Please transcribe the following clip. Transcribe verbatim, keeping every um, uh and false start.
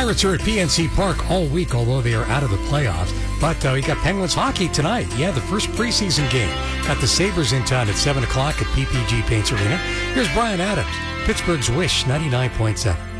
Pirates are at P N C Park all week, although they are out of the playoffs. But uh, we got Penguins hockey tonight. Yeah, the first preseason game. Got the Sabres in town at seven o'clock at P P G Paints Arena. Here's Brian Adams, Pittsburgh's Wish, ninety-nine point seven.